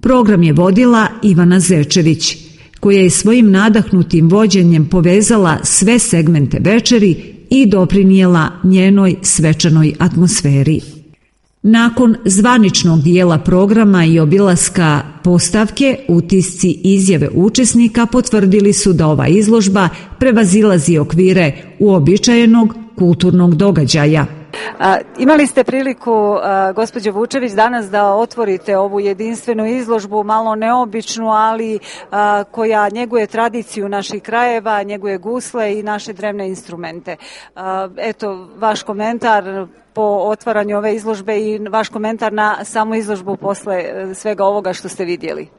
Program je vodila Ivana Zečević, koja je svojim nadahnutim vođenjem povezala sve segmente večeri i doprinijela njenoj svečanoj atmosferi. Nakon zvaničnog dijela programa i obilaska postavke, utisci i izjave učesnika potvrdili su da ova izložba prevazilazi okvire uobičajenog kulturnog događaja. Imali ste priliku, gospođo Vučević, danas da otvorite ovu jedinstvenu izložbu, malo neobičnu, ali koja njeguje tradiciju naših krajeva, njeguje gusle i naše drevne instrumente. Eto, vaš komentar po otvaranju ove izložbe i vaš komentar na samu izložbu posle svega ovoga što ste vidjeli.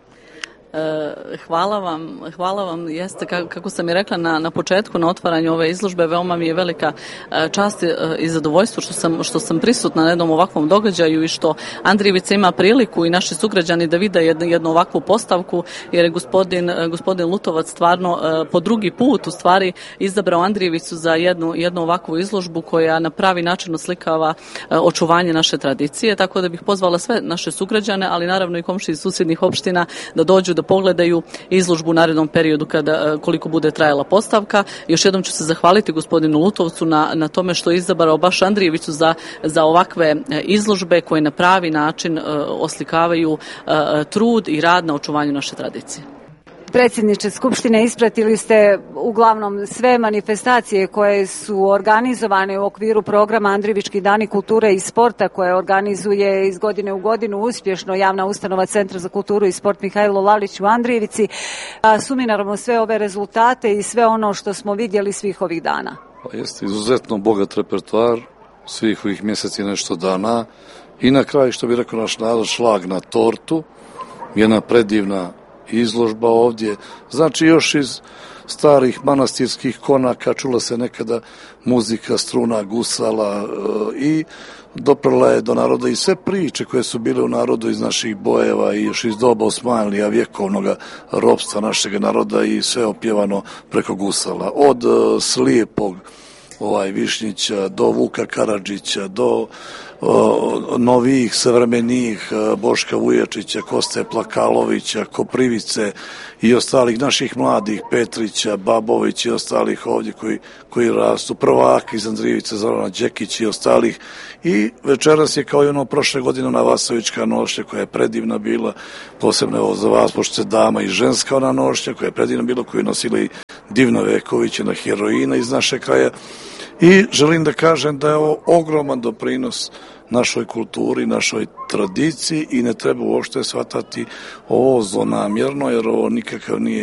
Hvala vam. Jeste, kako sam i rekla na početku, na otvaranju ove izložbe, veoma mi je velika čast i zadovoljstvo što sam prisutna na jednom ovakvom događaju i što Andrijevica ima priliku i naši sugrađani da vide jednu ovakvu postavku, jer je gospodin Lutovac stvarno po drugi put u stvari izabrao Andrijevicu za jednu ovakvu izložbu koja na pravi način oslikava očuvanje naše tradicije, tako da bih pozvala sve naše sugrađane, ali naravno i komšije iz susjednih opština da dođu da pogledaju izložbu u narednom periodu koliko bude trajala postavka. Još jednom ću se zahvaliti gospodinu Lutovcu na tome što je izabrao baš Andrijevicu za ovakve izložbe koje na pravi način oslikavaju trud i rad na očuvanju naše tradicije. Predsjedniče Skupštine, ispratili ste uglavnom sve manifestacije koje su organizovane u okviru programa Andrijevički dani kulture i sporta koje organizuje iz godine u godinu uspješno javna ustanova Centra za kulturu i sport Mihajlo Lalić u Andrijevici. Sumiramo sve ove rezultate i sve ono što smo vidjeli svih ovih dana. Jeste izuzetno bogat repertoar svih ovih mjeseci nešto dana i na kraju, što bi rekao naš narod, šlag na tortu, jedna predivna izložba ovdje. Znači, još iz starih manastirskih konaka čula se nekada muzika, struna, gusala i doprla je do naroda i sve priče koje su bile u narodu iz naših bojeva i još iz doba Osmanlija, vjekovnog ropstva našeg naroda i sve opjevano preko gusala. Od Slijepog Višnjića do Vuka Karadžića, do novijih, savremenijih Boška Vujačića, Koste Plakalovića, Koprivice i ostalih naših mladih, Petrića, Babović i ostalih ovdje koji rastu, prvaka iz Andrijevice, Zorana Đekić i ostalih. I večeras je kao i ono prošle godine na Vasovićka nošnja koja je predivna bila, posebno evo za vas, pošto se dama i ženska ona nošnja koja je predivna bila, koju nosili Divna Veković, jedna heroina iz naše kraja. I želim da kažem da je ovo ogroman doprinos našoj kulturi, našoj tradiciji i ne treba uopšte shvatati ovo zlonamjerno, jer ovo nikakav nije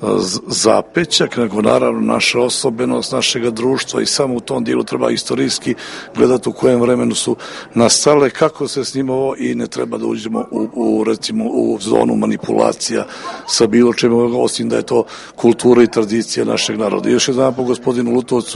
zapećak, nego naravno naša osobenost našega društva i samo u tom dijelu treba istorijski gledati u kojem vremenu su nastale, kako se s njim ovo i ne treba da uđemo recimo u zonu manipulacija sa bilo čemu, osim da je to kultura i tradicija našeg naroda. Još jedan po gospodinu Lutovcu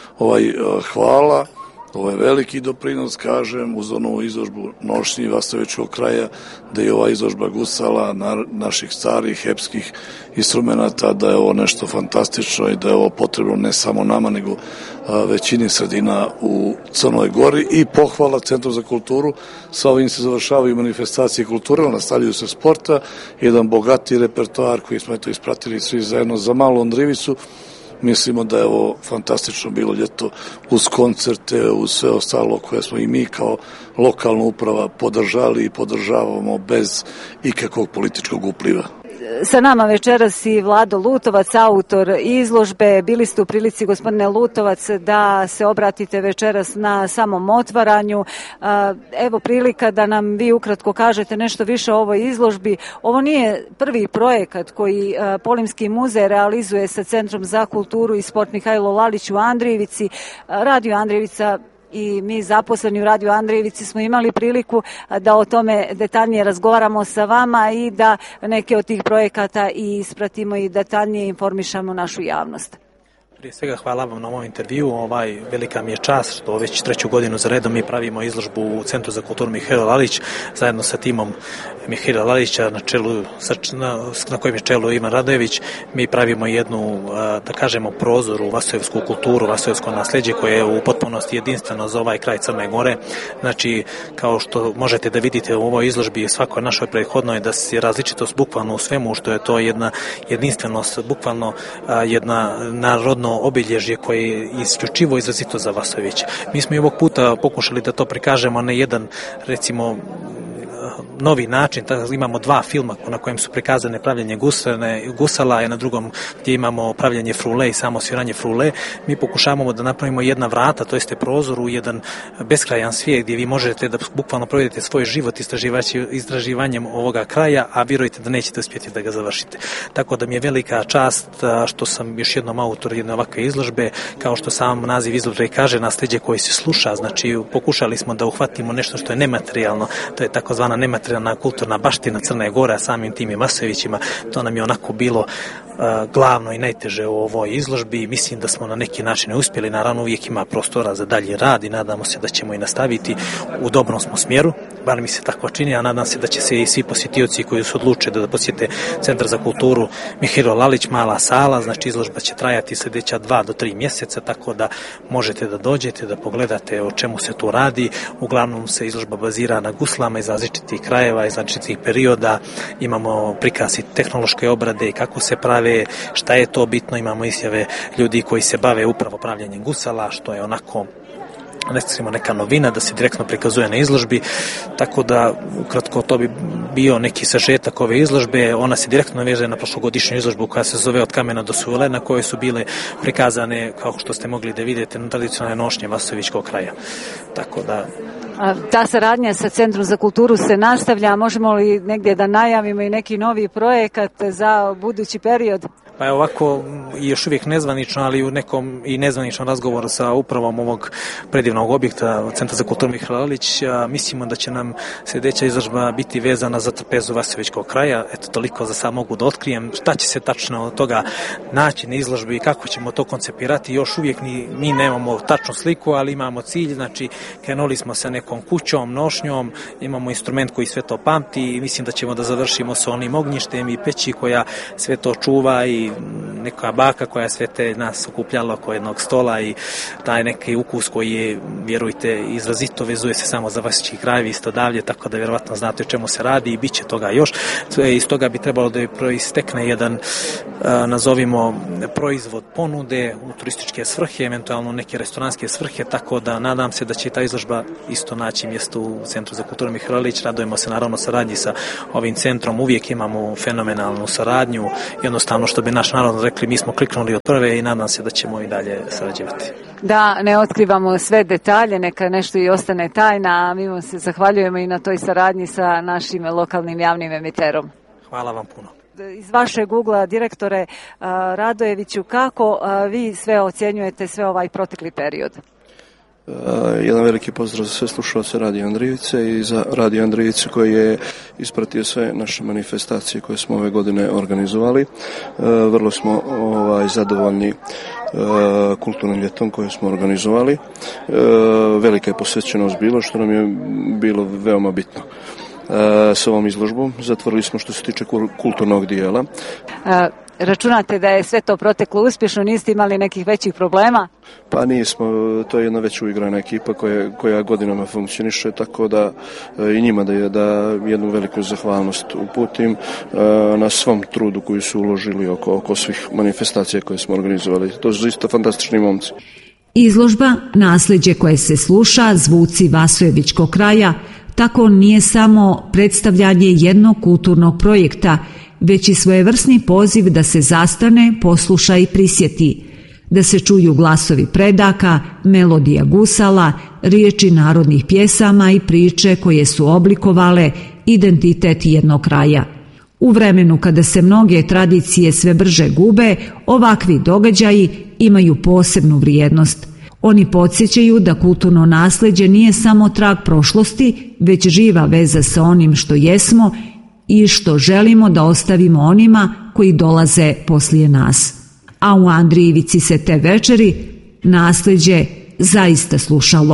hvala. Ovo je veliki doprinos, kažem, uz onu izložbu nošnji Vastovičkog kraja, da je ova izložba gusala naših starih epskih instrumenta, da je ovo nešto fantastično i da je ovo potrebno ne samo nama, nego većini sredina u Crnoj Gori. I pohvala Centru za kulturu, sa ovim se završavaju manifestacije kulture, nastavljaju se sporta, jedan bogati repertoar koji smo ispratili svi zajedno za malu Andrijevicu. Mislimo da je ovo fantastično bilo ljeto uz koncerte, uz sve ostalo koje smo i mi kao lokalna uprava podržali i podržavamo bez ikakvog političkog upliva. Sa nama večeras i Vlado Lutovac, autor izložbe. Bili ste u prilici, gospodine Lutovac, da se obratite večeras na samom otvaranju. Evo prilika da nam vi ukratko kažete nešto više o ovoj izložbi. Ovo nije prvi projekat koji Polimski muzej realizuje sa Centrom za kulturu i sport Mihajlo Lalić u Andrijevici. Radio Andrijevica i mi zaposleni u Radio Andrijevici smo imali priliku da o tome detaljnije razgovaramo sa vama i da neke od tih projekata i ispratimo i detaljnije informišemo našu javnost. Prije svega hvala vam na ovom intervju. Velika mi je čast što već 3. godinu za redom mi pravimo izložbu u Centru za kulturu Mihajlo Lalić zajedno sa timom Mihaila Lalića na kojem je čelu Ivan Radojević, mi pravimo jednu, da kažemo, prozor u vasojevsku kulturu, vasojevsko nasljeđe koje je u potpunosti jedinstveno za ovaj kraj Crne Gore. Znači, kao što možete da vidite u ovoj izložbi svakoj našoj prethodnoj, da je različitost bukvalno u svemu, što je to jedna jedinstvenost, bukvalno jedna narodno obilježje koje je isključivo izrazito za Vasojević. Mi smo i ovog puta pokušali da to prikažemo na jedan, recimo, novi način. Imamo 2 filma na kojem su prikazane pravljenje gusala, a na drugom gdje imamo pravljenje frule i samo sviranje frule. Mi pokušavamo da napravimo jedna vrata, to jeste prozor u jedan beskrajan svijet gdje vi možete da bukvalno provedete svoj život istraživanjem ovoga kraja, a vjerujte da nećete uspjeti da ga završite. Tako da mi je velika čast što sam još jednom autor jedne ovakve izložbe, kao što sam naziv izložbe i kaže, nasljeđe koje se sluša. Znači, pokušali smo da uhvatimo nešto što je nematerijalno, to je takozvana nematerijalna kulturna baština Crne Gore, a samim tim i Vasojevićima. To nam je onako bilo glavno i najteže u ovoj izložbi. Mislim da smo na neki način uspjeli. Naravno, uvijek ima prostora za dalji rad i nadamo se da ćemo i nastaviti. U dobrom smo smjeru, bar mi se tako čini, a nadam se da će se i svi posjetioci koji su odlučili da posjete Centar za kulturu Mihailo Lalić, mala sala. Znači, izložba će trajati sljedeća 2 do 3 mjeseca, tako da možete da dođete, da pogledate o čemu se tu radi. Uglavnom se izložba bazira na guslama iz različitih krajeva, iz različitih perioda. Imamo prikaz i tehnološke obrade i kako se prave, šta je to bitno. Imamo izjave ljudi koji se bave upravo pravljenjem gusala, što je onako neka novina da se direktno prikazuje na izložbi, tako da ukratko to bi bio neki sažetak ove izložbe. Ona se direktno veže na prošlogodišnju izložbu koja se zove Od kamena do sule, na kojoj su bile prikazane, kao što ste mogli da vidite, na tradicionalne nošnje Vasojevićkog kraja. Tako da ta saradnja sa Centrom za kulturu se nastavlja. Možemo li negdje da najavimo i neki novi projekat za budući period? Pa je ovako još uvijek nezvanično, ali u nekom i nezvaničnom razgovoru sa upravom ovog predivnog objekta Centra za kulturu Mihailo Lalić, mislimo da će nam sljedeća izložba biti vezana za trpezu Vasojevićkog kraja. Eto, toliko za sad mogu da otkrijem. Šta će se tačno od toga naći na izložbi i kako ćemo to koncipirati, još uvijek mi nemamo tačnu sliku, ali imamo cilj. Znači, krenuli smo sa nekom kućom, nošnjom, imamo instrument koji sve to pamti i mislim da ćemo da završimo sa onim ognjištem i peći koja sve to čuva i neka baka koja sve te nas okupljala oko jednog stola i taj neki ukus koji je, vjerujte, izrazito vezuje se samo za Vasojevićki kraj isto davlje, tako da vjerovatno znate o čemu se radi i bit će toga još. Iz toga bi trebalo da proistekne jedan, nazovimo, proizvod ponude u turističke svrhe, eventualno neke restoranske svrhe, tako da nadam se da će ta izložba isto naći mjesto u Centru za kulturu Mihailo Lalić. Radujemo se naravno saradnji sa ovim centrom, uvijek imamo fenomenalnu saradnju, jednostavno što bi naš narod rekli, mi smo kliknuli od prve i nadam se da ćemo i dalje sarađivati. Da ne otkrivamo sve detalje, neka nešto i ostane tajna, a mi vam se zahvaljujemo i na toj saradnji sa našim lokalnim javnim emiterom. Hvala vam puno. Iz vašeg ugla, direktore Radojeviću, kako vi sve ocjenjujete sve ovaj protekli period? Jedan veliki pozdrav za sve slušalce Radio Andrijevice i za Radio Andrijevice koji je ispratio sve naše manifestacije koje smo ove godine organizovali. Vrlo smo zadovoljni kulturnim ljetom koje smo organizovali. Velika je posvećenost bilo, što nam je bilo veoma bitno. S ovom izložbom zatvorili smo što se tiče kulturnog dijela. Računate da je sve to proteklo uspješno, niste imali nekih većih problema? Pa nismo, to je jedna već uigrana ekipa koja godinama funkcioniše, tako da i njima da jednu veliku zahvalnost uputim na svom trudu koji su uložili oko svih manifestacija koje smo organizovali. To su isto fantastični momci. Izložba Nasljeđe koje se sluša, zvuci Vasojevićkog kraja, tako nije samo predstavljanje jednog kulturnog projekta, već i svojevrsni poziv da se zastane, posluša i prisjeti, da se čuju glasovi predaka, melodija gusala, riječi narodnih pjesama i priče koje su oblikovale identitet jednog kraja. U vremenu kada se mnoge tradicije sve brže gube, ovakvi događaji imaju posebnu vrijednost. Oni podsjećaju da kulturno nasljeđe nije samo trag prošlosti, već živa veza sa onim što jesmo i što želimo da ostavimo onima koji dolaze poslije nas. A u Andrijevici se te večeri nasljeđe zaista slušalo.